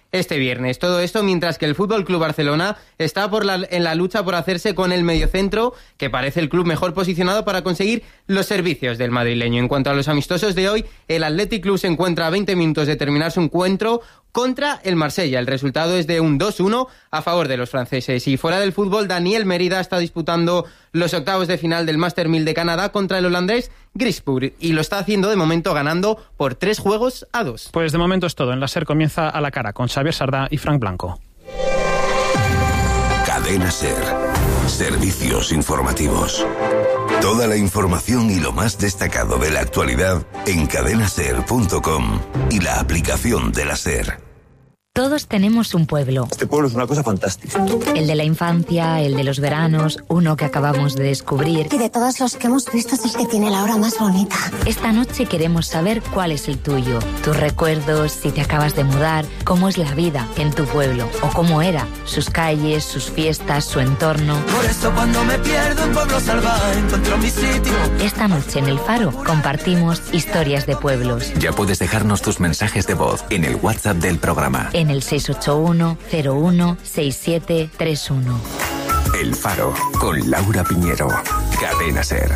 este viernes. Todo esto mientras que el Fútbol Club Barcelona está en la lucha por hacerse con el mediocentro, que parece el club mejor posicionado para conseguir los servicios del madrileño. En cuanto a los amistosos de hoy, el Athletic Club se encuentra a 20 minutos de terminar su encuentro contra el Marsella. El resultado es de un 2-1 a favor de los franceses. Y fuera del fútbol, Daniel Merida está disputando los octavos de final del Master 1000 de Canadá contra el holandés Grisburg, y lo está haciendo de momento ganando por 3-2. Pues de momento es todo. En la SER comienza A la Cara con Xavier Sardá y Frank Blanco. Cadena SER. Servicios informativos. Toda la información y lo más destacado de la actualidad en cadenaser.com y la aplicación de la SER. Todos tenemos un pueblo. Este pueblo es una cosa fantástica. El de la infancia, el de los veranos, uno que acabamos de descubrir. Y de todos los que hemos visto es el que tiene la hora más bonita. Esta noche queremos saber cuál es el tuyo. Tus recuerdos, si te acabas de mudar, cómo es la vida en tu pueblo o cómo era, sus calles, sus fiestas, su entorno. Por eso cuando me pierdo en Pueblo Salvaje encuentro mi sitio. Esta noche en El Faro compartimos historias de pueblos. Ya puedes dejarnos tus mensajes de voz en el WhatsApp del programa. En el 681-01-6731. El Faro, con Laura Piñero. Cadena SER.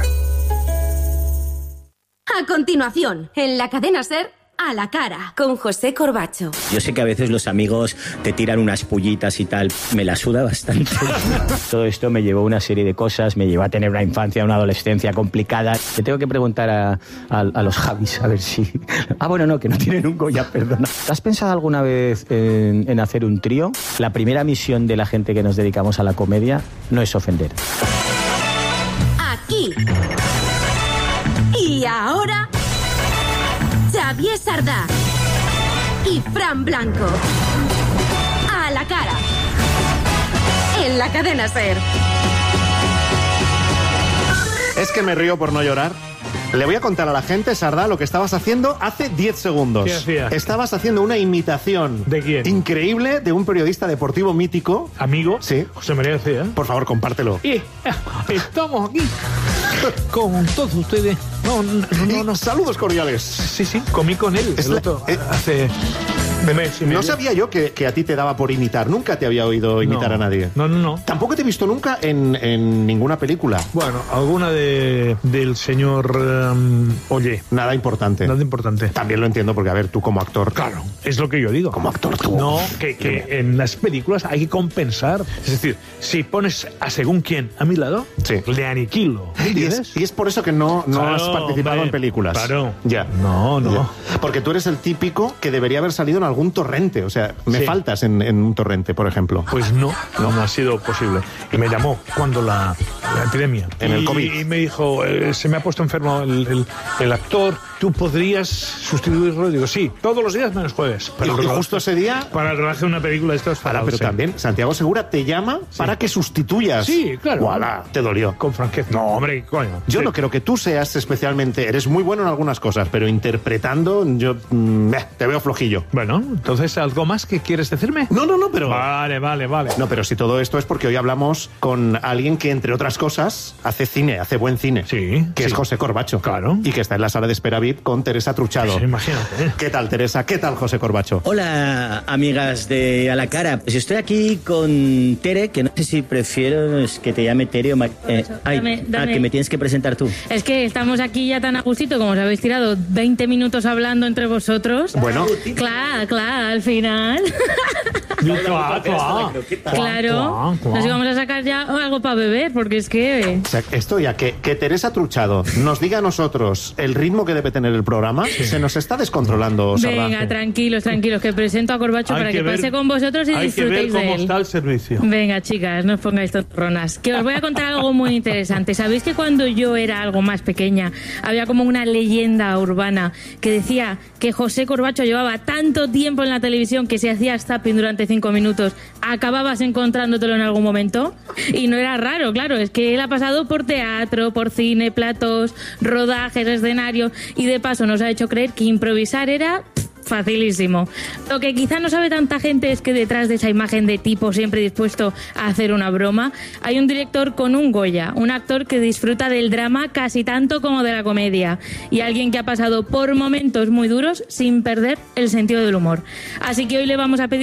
A continuación, en la Cadena SER, A la Cara, con José Corbacho. Yo sé que a veces los amigos te tiran unas pullitas y tal. Me la suda bastante. Todo esto me llevó a una serie de cosas. Me llevó a tener una infancia, una adolescencia complicada. Le tengo que preguntar a los Javis a ver si... bueno, no, que no tienen un Goya, perdona. ¿Has pensado alguna vez en hacer un trío? La primera misión de la gente que nos dedicamos a la comedia no es ofender. Aquí. Y ahora... Xavier Sardá y Fran Blanco. A la Cara. En la Cadena SER. Es que me río por no llorar. Le voy a contar a la gente, Sardá, lo que estabas haciendo hace 10 segundos. ¿Qué hacías? Estabas haciendo una imitación. ¿De quién? Increíble de un periodista deportivo mítico. ¿Amigo? Sí. José María García. Por favor, compártelo. Y estamos aquí con todos ustedes. No. Saludos cordiales. Sí, comí con él. Hace... No sabía yo que a ti te daba por imitar. Nunca te había oído imitar a nadie. No. Tampoco te he visto nunca en ninguna película. Bueno, alguna del señor Ollé. Nada importante. También lo entiendo porque, a ver, tú como actor... Claro, es lo que yo digo. Como actor tú... No, que en las películas hay que compensar. Es decir, si pones a según quién a mi lado, sí, le aniquilo. Y es por eso que no has participado en películas. Claro. Ya. No. Ya. Porque tú eres el típico que debería haber salido en algún torrente. O sea, me faltas en un torrente, por ejemplo. Pues no ha sido posible. Y me llamó cuando la epidemia. En el COVID. Y me dijo, se me ha puesto enfermo el actor, ¿tú podrías sustituirlo? Y digo, sí, todos los días menos jueves. Pero justo ese día... Para el rodaje de una película de estas... Pero también Santiago Segura te llama para que sustituyas. Sí, claro. ¡Voilà! Te dolió. Con franqueza. No, hombre, coño. Yo no creo que tú seas especialmente... Eres muy bueno en algunas cosas, pero interpretando yo te veo flojillo. Bueno, entonces, ¿algo más que quieres decirme? No, pero... Vale. No, pero si todo esto es porque hoy hablamos con alguien que, entre otras cosas, hace cine, hace buen cine. Sí. Que es José Corbacho. Claro. Y que está en la sala de espera VIP con Teresa Truchado. Pues imagínate. ¿Qué tal, Teresa? ¿Qué tal, José Corbacho? Hola, amigas de A la Cara. Pues estoy aquí con Tere, que no sé si prefiero que te llame Tere o... Dame. que me tienes que presentar tú. Es que estamos aquí ya tan a gustito como os habéis tirado 20 minutos hablando entre vosotros. Bueno. Claro, al final. Claro. Nos íbamos a sacar ya algo para beber, porque es que... O sea, esto ya, que Teresa Truchado nos diga a nosotros el ritmo que debe tener el programa, se nos está descontrolando, Sardá. Venga, tranquilos, que presento a Corbacho para que pase con vosotros y disfrutéis de él. Hay que ver cómo está el servicio. Venga, chicas, no os pongáis tontorronas. Que os voy a contar algo muy interesante. ¿Sabéis que cuando yo era algo más pequeña había como una leyenda urbana que decía que José Corbacho llevaba tanto tiempo en la televisión que si hacías zapping durante 5 minutos acababas encontrándotelo en algún momento? Y no era raro, claro, es que él ha pasado por teatro, por cine, platos, rodajes, escenarios, y de paso nos ha hecho creer que improvisar era... facilísimo. Lo que quizá no sabe tanta gente es que detrás de esa imagen de tipo siempre dispuesto a hacer una broma, hay un director con un Goya, un actor que disfruta del drama casi tanto como de la comedia, y alguien que ha pasado por momentos muy duros sin perder el sentido del humor. Así que hoy le vamos a pedir